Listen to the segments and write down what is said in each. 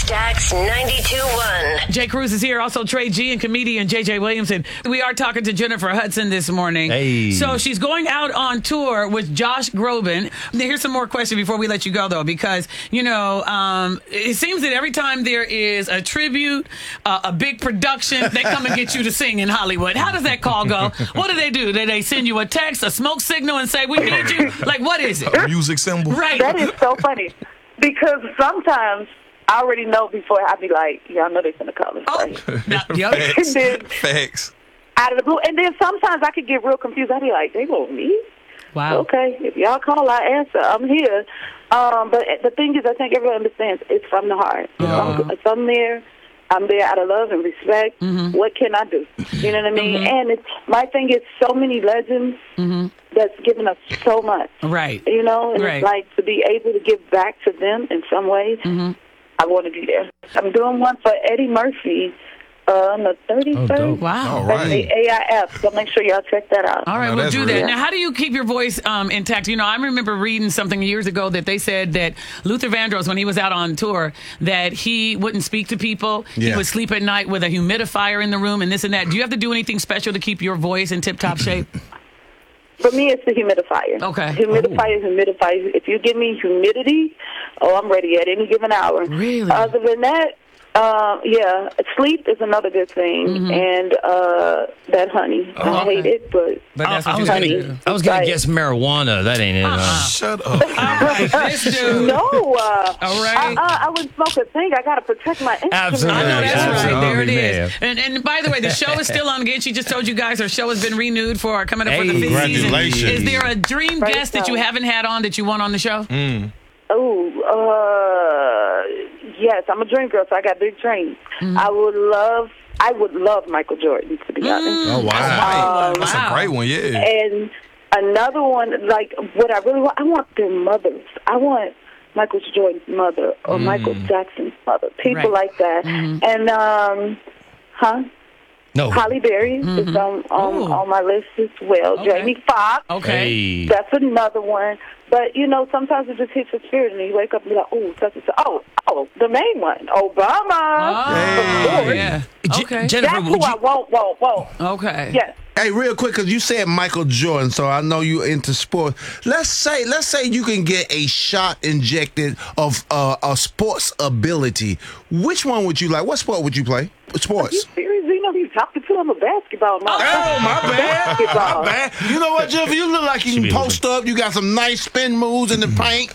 Stacks 92.1. Jay Cruz is here. Also, Trey G and comedian JJ Williamson. We are talking to Jennifer Hudson this morning. Hey. So she's going out on tour with Josh Groban. Here's some more questions before we let you go, though, because, it seems that every time there is a tribute, a big production, they come and get you to sing in Hollywood. How does that call go? What do? Do they send you a text, a smoke signal, and say, we need you? Like, what is it? A music symbol. Right. That is so funny because sometimes I already know before I be like, yeah, I know they're going to call us. Right? Yep. Facts. And then, Facts. out of the blue. And then sometimes I could get real confused. I'd be like, they want me? Wow. Okay, if y'all call, I answer. I'm here. But the thing is, I think everyone understands it's from the heart. If I'm there, I'm there out of love and respect. Mm-hmm. What can I do? You know what I mean? Mm-hmm. And my thing is so many legends that's given us so much. Right. You know, and Right. it's like to be able to give back to them in some ways. I want to be there. I'm doing one for Eddie Murphy on the 31st. dope. Wow. All That's right. the AIF, so make sure y'all check that out. All right, No, we'll that's do real. that. Now, how do you keep your voice intact? I remember reading something years ago that they said that Luther Vandross, when he was out on tour, that he wouldn't speak to people. He Yeah. would sleep at night with a humidifier in the room and this and that. Do you have to do anything special to keep your voice in tip-top shape? For me, it's the humidifier. Okay. Humidifier. If you give me humidity, I'm ready at any given hour. Really? Other than that, sleep is another good thing, and that honey. I hate it, but that's what I you was honey. gonna guess marijuana. That ain't it. Shut up. All right, this dude. no. All right. I wouldn't smoke a thing. I got to protect my instrument. Absolutely. I know that's Absolutely. right. There it Man. is. And by the way, the show is still on again. She just told you guys her show has been renewed for coming up for the Hey, 5th season. congratulations. Is there a dream Praise guest that you God. haven't had on that you want on the show? Yes, I'm a dream girl, so I got big dreams. I would love Michael Jordan, to be honest. Oh, wow. That's Wow. a great one, yeah. And another one, like, what I really want, I want their mothers. I want Michael Jordan's mother or Michael Jackson's mother, people Right. like that. And, No. Halle Berry is on my list as well. Okay. Jamie Foxx. Okay. Hey. That's another one. But, sometimes it just hits your spirit and you wake up and be like, oh, the main one, Obama. Oh, yeah. Jennifer, That's who would I you? won't. Okay. Yes. Hey, real quick, because you said Michael Jordan, so I know you into sports. Let's say you can get a shot injected of a sports ability. Which one would you like? What sport would you play? You Sports. serious? You talking to him a basketball. Oh, my bad. Basketball. My bad. You know what, Jeff? You look like you can post up. You got some nice spin moves in the paint.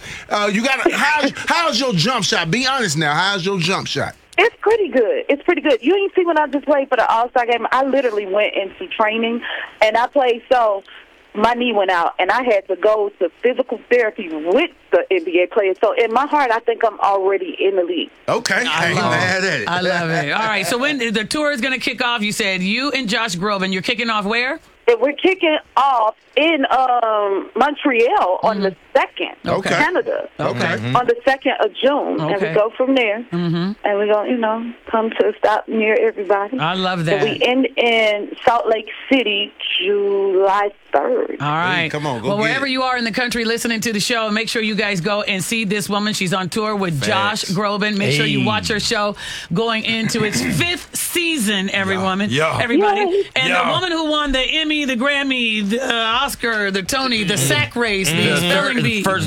How's your jump shot? Be honest now. How's your jump shot? It's pretty good. You ain't see when I just played for the All-Star game. I literally went into training, and I played so my knee went out, and I had to go to physical therapy with the NBA players. So in my heart, I think I'm already in the league. Okay. I ain't mad at it. I love it. All right. So when the tour is going to kick off, you said you and Josh Groban, you're kicking off where? And we're kicking off in Montreal on the 2nd of Okay. Canada. Okay. On the 2nd of June. And Okay. we go from there. And we're going to, come to a stop near everybody. I love And that. we end in Salt Lake City, July 3rd. All right. come on, go well, get wherever it. you are in the country listening to the show, make sure you guys go and see this woman. She's on tour with Josh Groban. Make sure you Hey. watch her show going into its 5th season, everybody. Yay. And the woman who won the Emmy, the Grammy, the Oscar, the Tony, the sack race, the spelling bee. First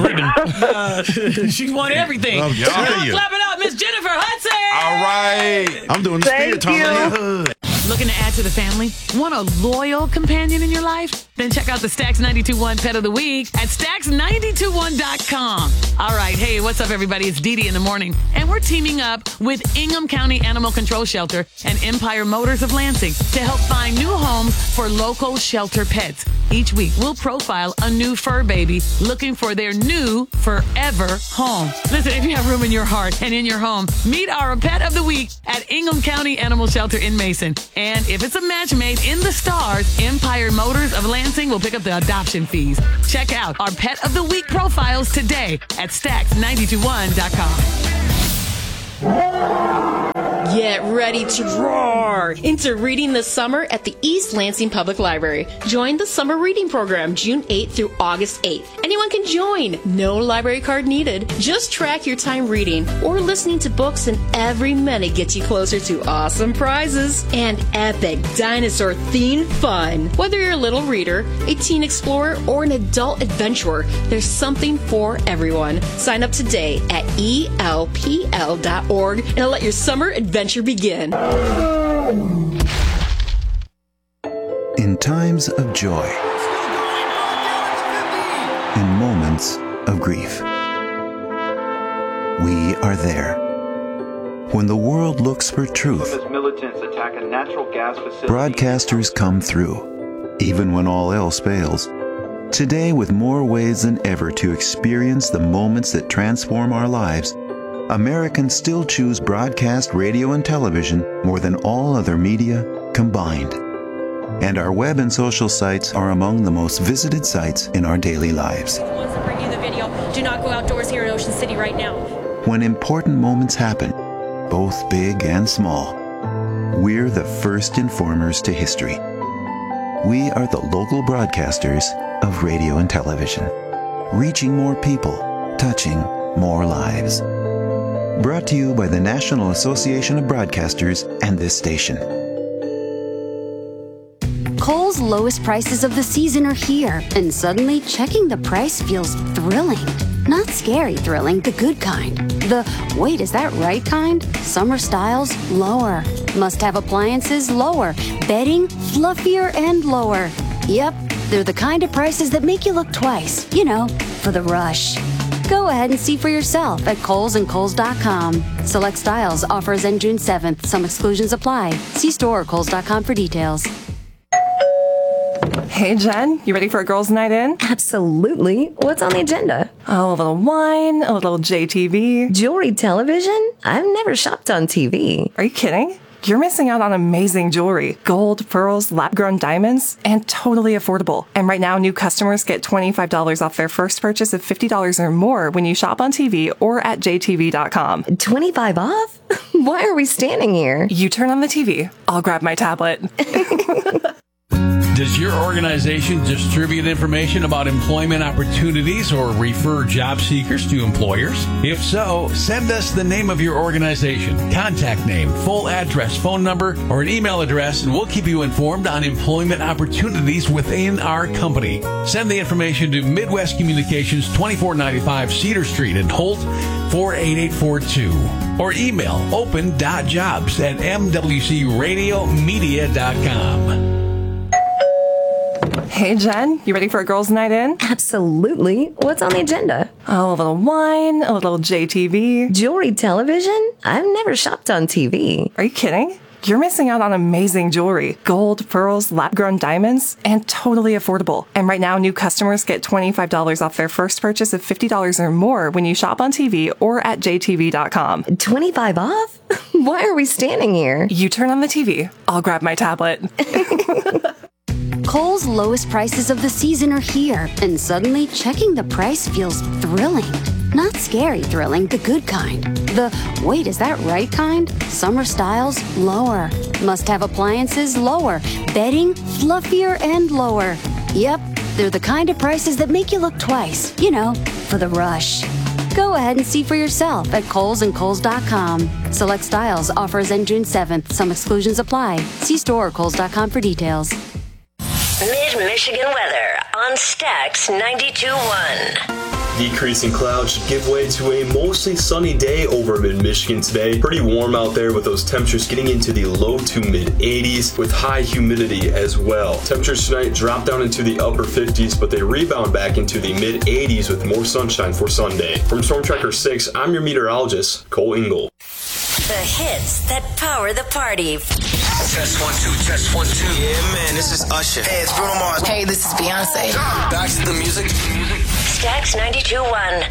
ribbon. She won everything. I'm Y'all telling you. clap it up, Miss Jennifer Hudson. All right. I'm doing the spirit Thank talking you. in the hood. Looking to add to the family? Want a loyal companion in your life? Then check out the Stacks 92.1 Pet of the Week at Stacks921.com. All right, hey, what's up, everybody? It's Dee Dee in the morning, and we're teaming up with Ingham County Animal Control Shelter and Empire Motors of Lansing to help find new homes for local shelter pets. Each week, we'll profile a new fur baby looking for their new forever home. Listen, if you have room in your heart and in your home, meet our Pet of the Week at Ingham County Animal Shelter in Mason. And if it's a match made in the stars, Empire Motors of Lansing will pick up the adoption fees. Check out our Pet of the Week profiles today at Stacks921.com. Get ready to roar into reading this summer at the East Lansing Public Library. Join the summer reading program June 8th through August 8th. Anyone can join. No library card needed. Just track your time reading or listening to books, and every minute gets you closer to awesome prizes and epic dinosaur-themed fun. Whether you're a little reader, a teen explorer, or an adult adventurer, there's something for everyone. Sign up today at elpl.org and let your summer adventure begin. In times of joy, in moments of grief, we are there. When the world looks for truth, broadcasters come through, even when all else fails. Today, with more ways than ever to experience the moments that transform our lives, Americans still choose broadcast radio and television more than all other media combined. And our web and social sites are among the most visited sites in our daily lives. The ones that bring you the video, do not go outdoors here in Ocean City right now. When important moments happen, both big and small, we're the first informers to history. We are the local broadcasters of radio and television, reaching more people, touching more lives. Brought to you by the National Association of Broadcasters and this station. Kohl's lowest prices of the season are here, and suddenly checking the price feels thrilling. Not scary thrilling, the good kind. The, wait, is that right kind? Summer styles, lower. Must-have appliances, lower. Bedding, fluffier and lower. Yep, they're the kind of prices that make you look twice. You know, for the rush. Go ahead and see for yourself at Kohl's and Kohls.com. Select styles, offers end June 7th. Some exclusions apply. See store or Kohls.com for details. Hey, Jen, you ready for a girls' night in? Absolutely. What's on the agenda? Oh, a little wine, a little JTV. Jewelry television? I've never shopped on TV. Are you kidding? You're missing out on amazing jewelry. Gold, pearls, lab-grown diamonds, and totally affordable. And right now, new customers get $25 off their first purchase of $50 or more when you shop on TV or at jtv.com. 25 off? Why are we standing here? You turn on the TV. I'll grab my tablet. Does your organization distribute information about employment opportunities or refer job seekers to employers? If so, send us the name of your organization, contact name, full address, phone number, or an email address, and we'll keep you informed on employment opportunities within our company. Send the information to Midwest Communications, 2495 Cedar Street in Holt, 48842. Or email open.jobs@mwcradiomedia.com. Hey, Jen, you ready for a girls' night in? Absolutely. What's on the agenda? Oh, a little wine, a little JTV. Jewelry television? I've never shopped on TV. Are you kidding? You're missing out on amazing jewelry. Gold, pearls, lab-grown diamonds, and totally affordable. And right now, new customers get $25 off their first purchase of $50 or more when you shop on TV or at jtv.com. 25 off? Why are we standing here? You turn on the TV. I'll grab my tablet. Kohl's lowest prices of the season are here, and suddenly checking the price feels thrilling. Not scary thrilling, the good kind. The, wait, is that right kind? Summer styles, lower. Must-have appliances, lower. Bedding, fluffier and lower. Yep, they're the kind of prices that make you look twice. You know, for the rush. Go ahead and see for yourself at Kohl's and Kohls.com. Select styles, offers end June 7th. Some exclusions apply. See store or Kohls.com for details. Mid-Michigan weather on Stax 92.1. Decreasing clouds should give way to a mostly sunny day over mid-Michigan today. Pretty warm out there with those temperatures getting into the low to mid-80s with high humidity as well. Temperatures tonight drop down into the upper 50s, but they rebound back into the mid-80s with more sunshine for Sunday. From Storm Tracker 6, I'm your meteorologist, Cole Ingle. The hits that power the party. Test 1 2, test 1 2. Yeah, man, this is Usher. Hey, it's Bruno Mars. Hey, this is Beyonce. Back to the music. Stax 92.1.